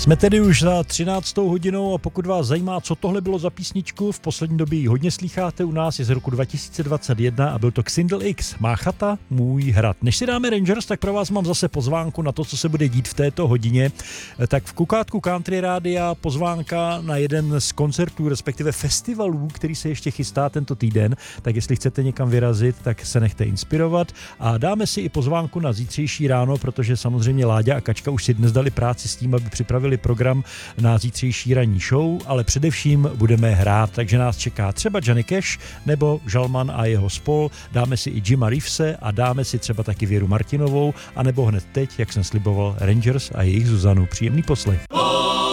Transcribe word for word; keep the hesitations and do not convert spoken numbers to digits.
Jsme tedy už za třináctou hodinou a pokud vás zajímá, co tohle bylo za písničku, v poslední době ji hodně slýcháte, u nás je z roku dva tisíce dvacet jedna a byl to Xindl X, Má chata, můj hrad. Než si dáme Rangers, tak pro vás mám zase pozvánku na to, co se bude dít v této hodině. Tak v Kukátku Country Rádia pozvánka na jeden z koncertů, respektive festivalů, který se ještě chystá tento týden, tak jestli chcete někam vyrazit, tak se nechte inspirovat a dáme si i pozvánku na zítřejší ráno, protože samozřejmě Láďa a Kačka už si dnes dali práci s tím, aby připravili program na zítřejší ranní show, ale především budeme hrát, takže nás čeká třeba Johnny Cash nebo Žalman a jeho spol, dáme si i Jima Reevese a dáme si třeba taky Věru Martinovou, anebo hned teď, jak jsem sliboval, Rangers a jejich Zuzanu. Příjemný poslech.